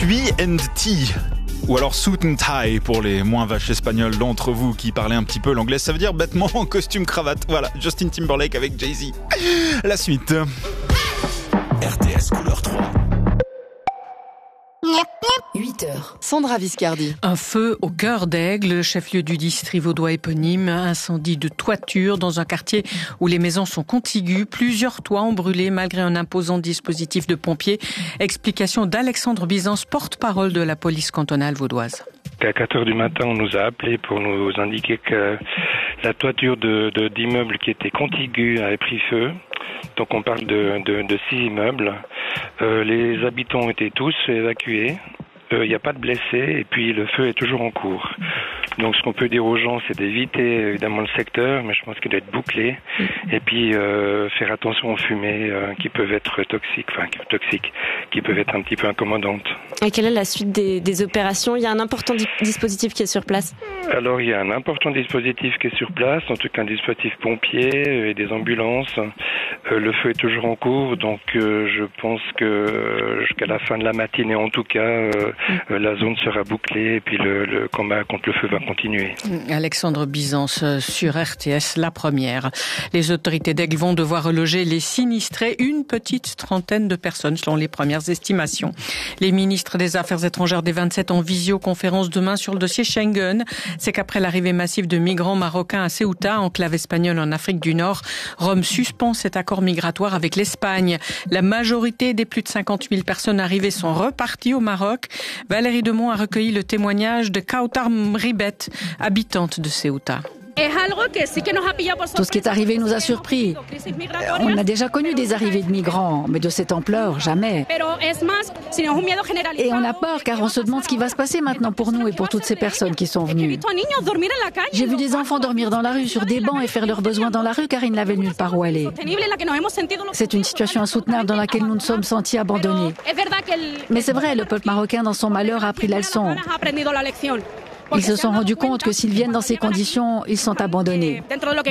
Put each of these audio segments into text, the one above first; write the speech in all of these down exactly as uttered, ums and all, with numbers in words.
Suit and tea. Ou alors suit and tie pour les moins vaches espagnols d'entre vous qui parlez un petit peu l'anglais. Ça veut dire bêtement en costume cravate. Voilà, Justin Timberlake avec Jay-Z. La suite. R T S couleur trois. huit heures. Sandra Viscardi. Un feu au cœur d'Aigle, chef-lieu du district vaudois éponyme. Incendie de toiture dans un quartier où les maisons sont contiguës. Plusieurs toits ont brûlé malgré un imposant dispositif de pompiers. Explication d'Alexandre Bizance, porte-parole de la police cantonale vaudoise. À quatre heures du matin, on nous a appelé pour nous indiquer que la toiture de, de, d'immeubles qui étaient contigus avait pris feu. Donc on parle de, de, de six immeubles. Euh, les habitants ont été tous évacués. Il euh, n'y a pas de blessés et puis le feu est toujours en cours. Donc ce qu'on peut dire aux gens, c'est d'éviter évidemment le secteur, mais je pense qu'il doit être bouclé. Et puis euh, faire attention aux fumées euh, qui peuvent être toxiques, enfin toxiques, qui peuvent être un petit peu incommodantes. Et quelle est la suite des, des opérations ? Il y a un important di- dispositif qui est sur place ? Alors il y a un important dispositif qui est sur place, en tout cas un dispositif pompier et des ambulances. Euh, le feu est toujours en cours, donc euh, je pense que euh, jusqu'à la fin de la matinée en tout cas, euh, euh, la zone sera bouclée et puis le, le combat contre le feu va continuer. Alexandre Bizance sur R T S, la première. Les autorités d'Aigle vont devoir reloger les sinistrés, une petite trentaine de personnes selon les premières estimations. Les ministres des Affaires étrangères des vingt-sept en visioconférence demain sur le dossier Schengen. C'est qu'après l'arrivée massive de migrants marocains à Ceuta, enclave espagnole en Afrique du Nord, Rome suspend cet accord migratoire avec l'Espagne. La majorité des plus de cinquante mille personnes arrivées sont reparties au Maroc. Valérie Demont a recueilli le témoignage de Kautar Mribet, habitante de Ceuta. Tout ce qui est arrivé nous a surpris. On a déjà connu des arrivées de migrants, mais de cette ampleur, jamais. Et on a peur car on se demande ce qui va se passer maintenant pour nous et pour toutes ces personnes qui sont venues. J'ai vu des enfants dormir dans la rue sur des bancs et faire leurs besoins dans la rue car ils n'avaient nulle part où aller. C'est une situation insoutenable dans laquelle nous nous sommes sentis abandonnés. Mais c'est vrai, le peuple marocain dans son malheur a appris la leçon. Ils se sont rendus compte que s'ils viennent dans ces conditions, ils sont abandonnés.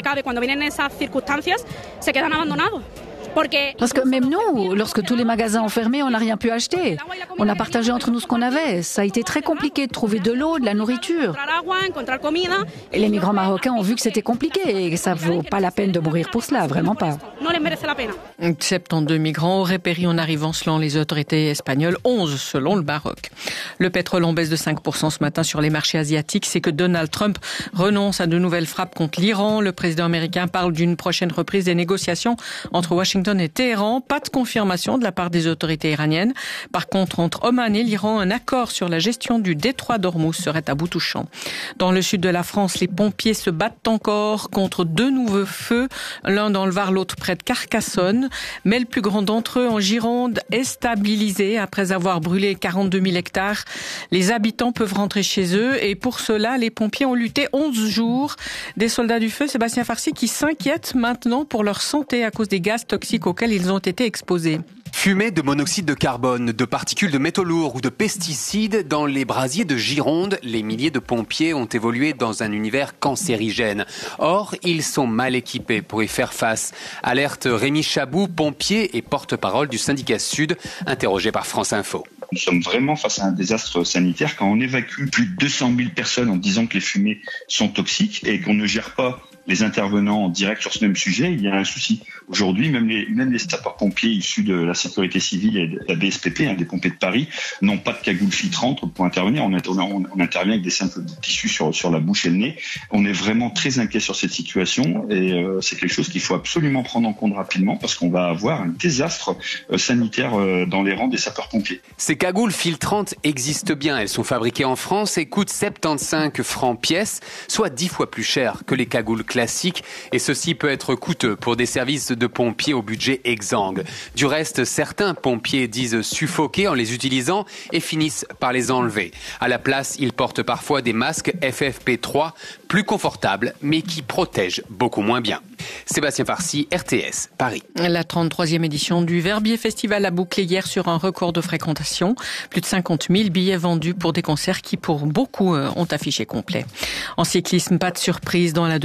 Parce que même nous, lorsque tous les magasins ont fermé, on n'a rien pu acheter. On a partagé entre nous ce qu'on avait. Ça a été très compliqué de trouver de l'eau, de la nourriture. Et les migrants marocains ont vu que c'était compliqué et que ça ne vaut pas la peine de mourir pour cela, vraiment pas. soixante-douze migrants auraient péri en arrivant selon les autorités espagnoles, onze selon le Maroc. Le pétrole en baisse de cinq pour cent ce matin sur les marchés asiatiques. C'est que Donald Trump renonce à de nouvelles frappes contre l'Iran. Le président américain parle d'une prochaine reprise des négociations entre Washington et Téhéran. Pas de confirmation de la part des autorités iraniennes. Par contre, entre Oman et l'Iran, un accord sur la gestion du détroit d'Ormuz serait à bout touchant. Dans le sud de la France, les pompiers se battent encore contre deux nouveaux feux, l'un dans le Var, l'autre près de Carcassonne. Mais le plus grand d'entre eux en Gironde est stabilisé après avoir brûlé quarante-deux mille hectares. Les habitants peuvent rentrer chez eux et pour cela, les pompiers ont lutté onze jours. Des soldats du feu, Sébastien Farcy, qui s'inquiètent maintenant pour leur santé à cause des gaz toxiques auxquels ils ont été exposés. Fumée de monoxyde de carbone, de particules de métaux lourds ou de pesticides dans les brasiers de Gironde, les milliers de pompiers ont évolué dans un univers cancérigène. Or, ils sont mal équipés pour y faire face. Alerte Rémi Chabou, pompier et porte-parole du syndicat Sud, interrogé par France Info. Nous sommes vraiment face à un désastre sanitaire quand on évacue plus de deux cent mille personnes en disant que les fumées sont toxiques et qu'on ne gère pas les intervenants en direct sur ce même sujet, il y a un souci. Aujourd'hui, même les, même les sapeurs-pompiers issus de la sécurité civile et de la B S P P, hein, des pompiers de Paris, n'ont pas de cagoule filtrante pour intervenir. On, on, on intervient avec des simples tissus sur, sur la bouche et le nez. On est vraiment très inquiet sur cette situation et euh, c'est quelque chose qu'il faut absolument prendre en compte rapidement parce qu'on va avoir un désastre euh, sanitaire euh, dans les rangs des sapeurs-pompiers. Ces cagoules filtrantes existent bien. Elles sont fabriquées en France et coûtent soixante-quinze francs pièce, soit dix fois plus cher que les cagoules classiques. Et ceci peut être coûteux pour des services de pompiers au budget exsangue. Du reste, certains pompiers disent suffoquer en les utilisant et finissent par les enlever. À la place, ils portent parfois des masques F F P trois, plus confortables, mais qui protègent beaucoup moins bien. Sébastien Farcy, R T S, Paris. La trente-troisième édition du Verbier Festival a bouclé hier sur un record de fréquentation. Plus de cinquante mille billets vendus pour des concerts qui, pour beaucoup, ont affiché complet. En cyclisme, pas de surprise dans la deuxième étape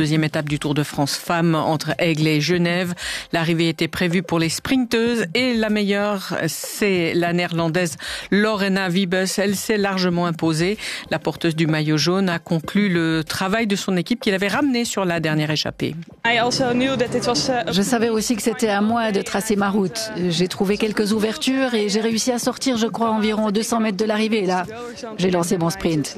étape du Tour de France femmes entre Aigle et Genève. L'arrivée était prévue pour les sprinteuses et la meilleure, c'est la néerlandaise Lorena Wiebes. Elle s'est largement imposée. La porteuse du maillot jaune a conclu le travail de son équipe qu'il avait ramené sur la dernière échappée. Je savais aussi que c'était à moi de tracer ma route. J'ai trouvé quelques ouvertures et j'ai réussi à sortir, je crois, environ deux cents mètres de l'arrivée. Là, j'ai lancé mon sprint.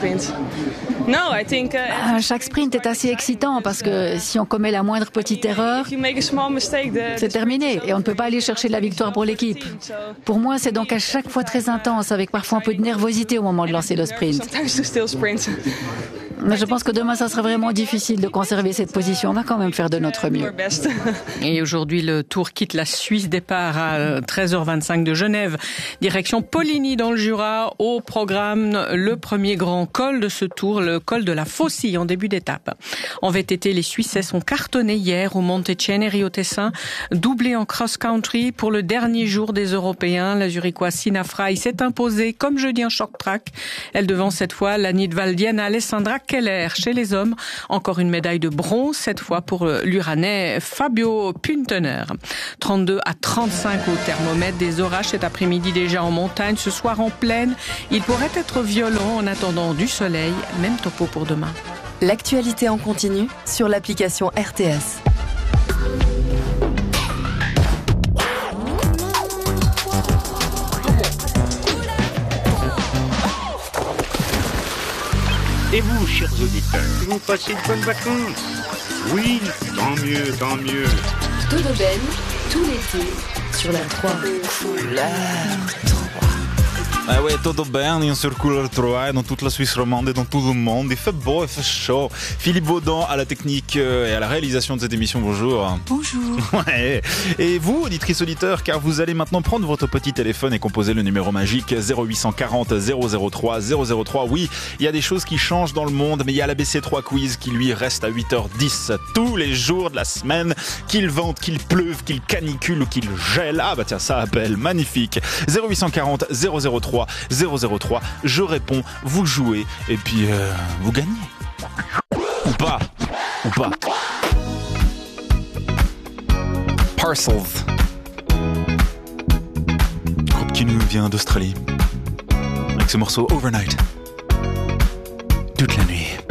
Ah, chaque sprint est assez excitant parce que si on commet la moindre petite erreur, c'est terminé et on ne peut pas aller chercher la victoire pour l'équipe. Pour moi, c'est donc à chaque fois très intense, avec parfois un peu de nervosité au moment de lancer le sprint. Mais je pense que demain, ça sera vraiment difficile de conserver cette position. On va quand même faire de notre mieux. Et aujourd'hui, le Tour quitte la Suisse. Départ à treize heures vingt-cinq de Genève. Direction Poligny dans le Jura. Au programme, le premier grand col de ce Tour, le col de la Faucille en début d'étape. En V T T, les Suisses ont cartonné hier au Monte Ceneri au Tessin. Doublé en cross-country pour le dernier jour des Européens. La Zurichoise Sina Frey s'est imposée comme jeudi en short track. Elle devance cette fois la nidwaldienne Alessandra Keller. Chez les hommes, encore une médaille de bronze, cette fois pour l'Uranais Fabio Puntener. trente-deux à trente-cinq au thermomètre, des orages cet après-midi déjà en montagne, ce soir en plaine. Il pourrait être violent en attendant du soleil, même topo pour demain. L'actualité en continu sur l'application R T S. Et vous, chers auditeurs, vous passez de bonnes vacances? Oui, tant mieux, tant mieux. Todo Ben, tout l'été, sur la trois. Couleur trois. Ah ouais, todo bien sur Couleur trois, dans toute la Suisse romande et dans tout le monde. Il fait beau, il fait chaud. Philippe Vaudan à la technique et à la réalisation de cette émission, bonjour. Bonjour. Ouais. Et vous, auditrices, auditeurs, car vous allez maintenant prendre votre petit téléphone et composer le numéro magique zéro huit cent quarante zéro zéro trois zéro zéro trois. Oui, il y a des choses qui changent dans le monde, mais il y a l'A B C trois quiz qui lui reste à huit heures dix tous les jours de la semaine, qu'il vente, qu'il pleuve, qu'il canicule ou qu'il gèle. Ah bah tiens, ça appelle, magnifique. zéro huit cent quarante zéro zéro trois zéro zéro trois, je réponds, vous jouez et puis euh, vous gagnez. Ou pas, ou pas. Parcels, groupe qui nous vient d'Australie, avec ce morceau Overnight, toute la nuit.